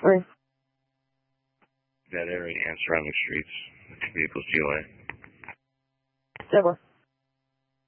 Where? That area and surrounding streets. Vehicles DOA. 7.